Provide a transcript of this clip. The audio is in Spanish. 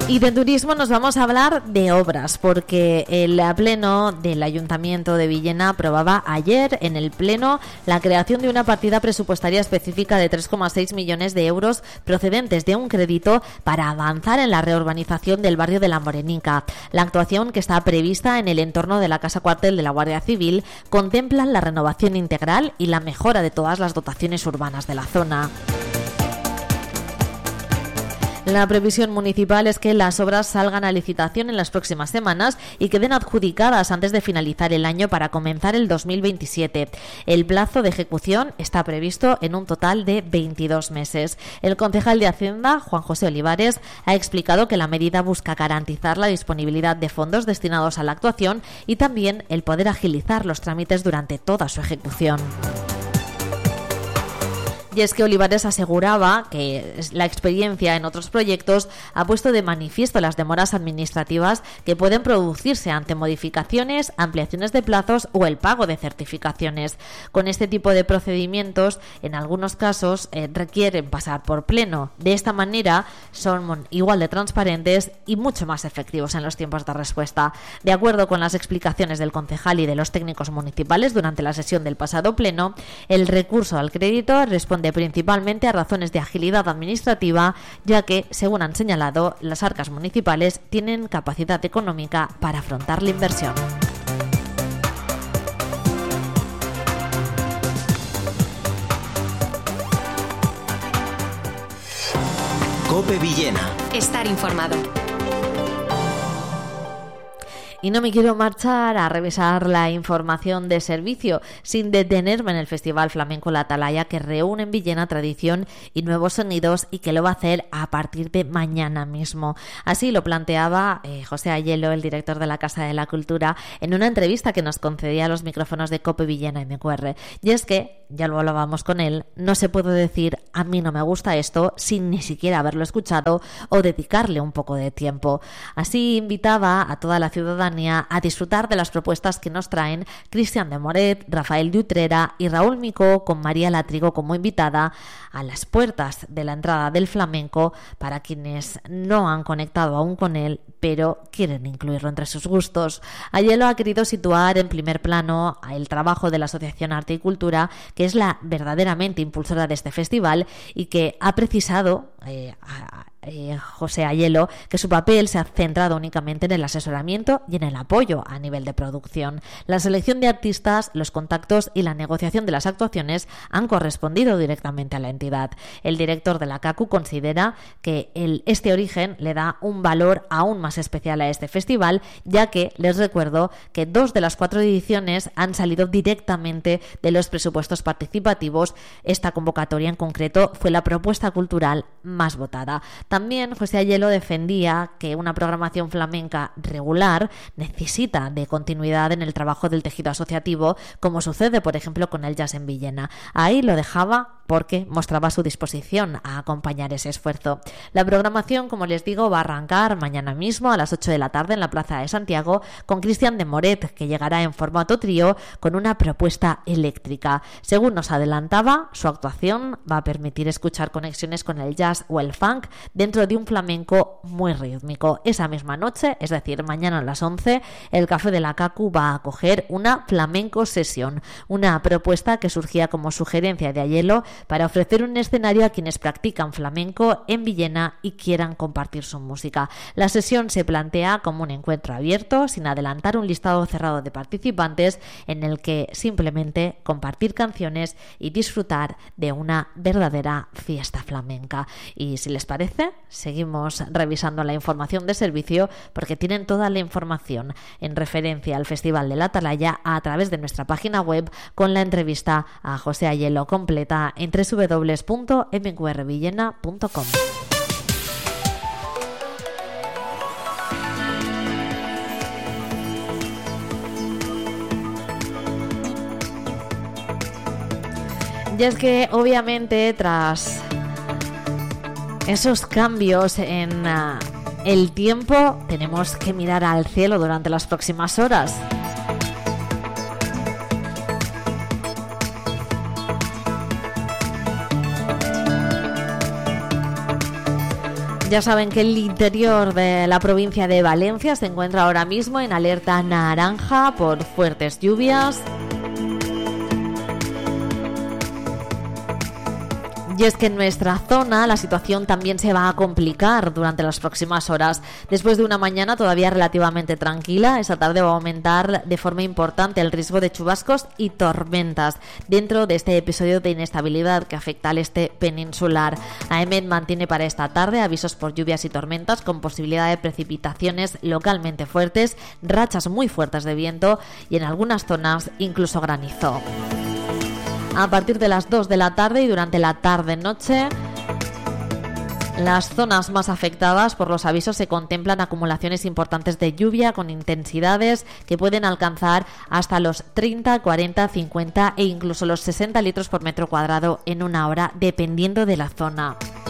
Y de turismo nos vamos a hablar de obras, porque el Pleno del Ayuntamiento de Villena aprobaba ayer en el Pleno la creación de una partida presupuestaria específica de 3,6 millones de euros procedentes de un crédito para avanzar en la reurbanización del barrio de La Morenica. La actuación, que está prevista en el entorno de la Casa Cuartel de la Guardia Civil, contempla la renovación integral y la mejora de todas las dotaciones urbanas de la zona. La previsión municipal es que las obras salgan a licitación en las próximas semanas y queden adjudicadas antes de finalizar el año para comenzar el 2027. El plazo de ejecución está previsto en un total de 22 meses. El concejal de Hacienda, Juan José Olivares, ha explicado que la medida busca garantizar la disponibilidad de fondos destinados a la actuación y también el poder agilizar los trámites durante toda su ejecución. Y es que Olivares aseguraba que la experiencia en otros proyectos ha puesto de manifiesto las demoras administrativas que pueden producirse ante modificaciones, ampliaciones de plazos o el pago de certificaciones. Con este tipo de procedimientos, en algunos casos, requieren pasar por pleno. De esta manera, son igual de transparentes y mucho más efectivos en los tiempos de respuesta. De acuerdo con las explicaciones del concejal y de los técnicos municipales durante la sesión del pasado pleno, el recurso al crédito responde principalmente a razones de agilidad administrativa, ya que, según han señalado, las arcas municipales tienen capacidad económica para afrontar la inversión. COPE Villena. Estar informado. Y no me quiero marchar a revisar la información de servicio sin detenerme en el Festival Flamenco La Atalaya, que reúne en Villena tradición y nuevos sonidos y que lo va a hacer a partir de mañana mismo. Así lo planteaba José Ayelo, el director de la Casa de la Cultura, en una entrevista que nos concedía a los micrófonos de COPE Villena MQR. Y es que, ya lo hablábamos con él, no se puede decir a mí no me gusta esto sin ni siquiera haberlo escuchado o dedicarle un poco de tiempo. Así invitaba a toda la ciudadanía a disfrutar de las propuestas que nos traen Cristian de Moret, Rafael de Utrera y Raúl Micó, con María Látrigo como invitada, a las puertas de la entrada del flamenco para quienes no han conectado aún con él pero quieren incluirlo entre sus gustos. Ayelo ha querido situar en primer plano el trabajo de la Asociación Arte y Cultura, que es la verdaderamente impulsora de este festival y que ha precisado José Ayelo que su papel se ha centrado únicamente en el asesoramiento y en el apoyo a nivel de producción. La selección de artistas, los contactos y la negociación de las actuaciones han correspondido directamente a la entidad. El director de la CACU considera que este origen le da un valor aún más especial a este festival, ya que les recuerdo que 2 de las 4 ediciones han salido directamente de los presupuestos participativos. Esta convocatoria en concreto fue la propuesta cultural más votada. También José Ayelo defendía que una programación flamenca regular necesita de continuidad en el trabajo del tejido asociativo, como sucede, por ejemplo, con el jazz en Villena. Ahí lo dejaba porque mostraba su disposición a acompañar ese esfuerzo. La programación, como les digo, va a arrancar mañana mismo a las 8 de la tarde en la Plaza de Santiago con Cristian de Moret, que llegará en formato trío con una propuesta eléctrica. Según nos adelantaba, su actuación va a permitir escuchar conexiones con el jazz o el funk dentro de un flamenco muy rítmico. Esa misma noche, es decir, mañana a las 11, el Café de la CACU va a acoger una flamenco sesión, una propuesta que surgía como sugerencia de Ayelo para ofrecer un escenario a quienes practican flamenco en Villena y quieran compartir su música. La sesión se plantea como un encuentro abierto, sin adelantar un listado cerrado de participantes, en el que simplemente compartir canciones y disfrutar de una verdadera fiesta flamenca. Y si les parece, seguimos revisando la información de servicio, porque tienen toda la información en referencia al Festival de la Atalaya a través de nuestra página web, con la entrevista a José Ayelo completa en www.mqrvillena.com. Y es que obviamente tras esos cambios en el tiempo tenemos que mirar al cielo durante las próximas horas. Ya saben que el interior de la provincia de Valencia se encuentra ahora mismo en alerta naranja por fuertes lluvias. Y es que en nuestra zona la situación también se va a complicar durante las próximas horas. Después de una mañana todavía relativamente tranquila, esa tarde va a aumentar de forma importante el riesgo de chubascos y tormentas dentro de este episodio de inestabilidad que afecta al este peninsular. AEMET mantiene para esta tarde avisos por lluvias y tormentas con posibilidad de precipitaciones localmente fuertes, rachas muy fuertes de viento y en algunas zonas incluso granizo. A partir de las 2 de la tarde y durante la tarde-noche, las zonas más afectadas por los avisos se contemplan acumulaciones importantes de lluvia con intensidades que pueden alcanzar hasta los 30, 40, 50 e incluso los 60 litros por metro cuadrado en una hora, dependiendo de la zona.